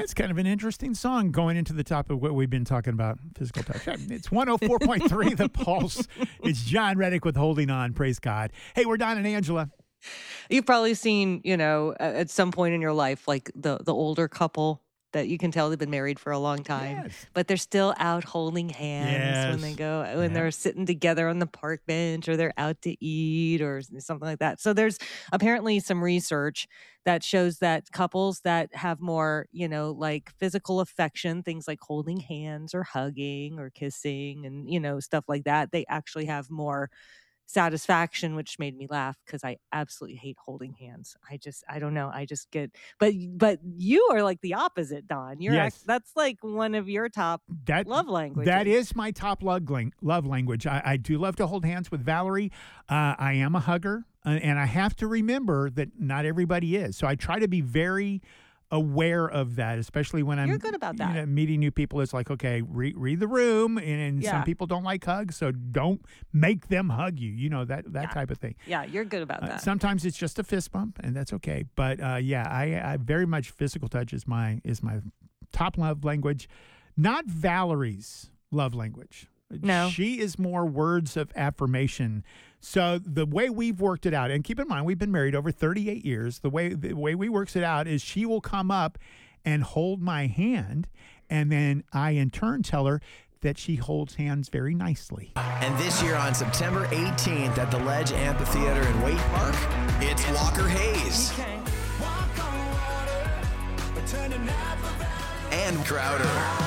That's kind of an interesting song going into the top of what we've been talking about, physical touch. It's 104.3 The Pulse. It's John Reddick with Holding On. Praise God. Hey, we're Don and Angela. You've probably seen, at some point in your life, like the older couple that you can tell they've been married for a long time, Yes. but they're still out holding hands when they Yes. go, when Yeah. they're sitting together on the park bench or they're out to eat or something like that. So there's apparently some research that shows that couples that have more, like physical affection, things like holding hands or hugging or kissing and, stuff like that, they actually have more satisfaction, which made me laugh because I absolutely hate holding hands. I don't know. I just get, but you are like the opposite, Don. Yes. That's like one of your top love languages. That is my top love language. I do love to hold hands with Valerie. I am a hugger, and I have to remember that not everybody is. So I try to be very aware of that, especially when You're good about that. Meeting new people. It's like, okay, read the room, and Yeah. some people don't like hugs, so don't make them hug you. That type of thing. Yeah, you're good about that. Sometimes it's just a fist bump, and that's okay. But I very much physical touch is my top love language. Not Valerie's love language. No. She is more words of affirmation. So the way we've worked it out, and keep in mind, we've been married over 38 years. The way we works it out is she will come up and hold my hand, and then I in turn tell her that she holds hands very nicely. And this year on September 18th at the Ledge Amphitheater in Waite Park, it's Walker Hayes and Crowder.